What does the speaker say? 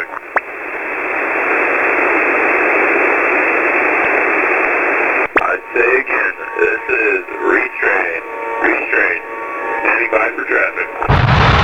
traffic. I'd say again, this is restrain, standing by for traffic.